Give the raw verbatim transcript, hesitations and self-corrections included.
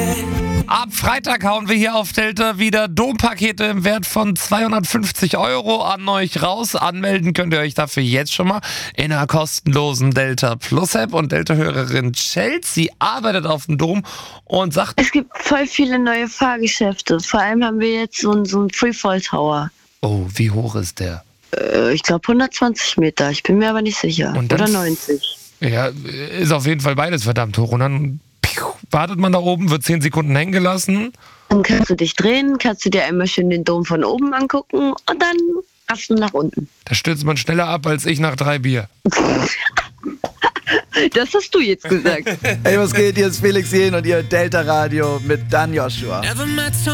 Ab Freitag hauen wir hier auf Delta wieder Dompakete im Wert von zweihundertfünfzig Euro an euch raus. Anmelden könnt ihr euch dafür jetzt schon mal in einer kostenlosen Delta Plus App. Und Delta-Hörerin Chelsea arbeitet auf dem Dom und sagt... Es gibt voll viele neue Fahrgeschäfte. Vor allem haben wir jetzt so einen, so einen Freefall Tower. Oh, wie hoch ist der? Äh, ich glaube hundertzwanzig Meter. Ich bin mir aber nicht sicher. Und dann Oder neunzig. Ja, ist auf jeden Fall beides verdammt hoch. Und dann piu, wartet man da oben, wird zehn Sekunden hängen gelassen. Dann kannst du dich drehen, kannst du dir einmal schön den Dom von oben angucken und dann raffst du nach unten. Da stürzt man schneller ab als ich nach drei Bier. Das hast du jetzt gesagt. Hey, was geht? Hier ist Felix Jähn und ihr Delta Radio mit Dan Joshua.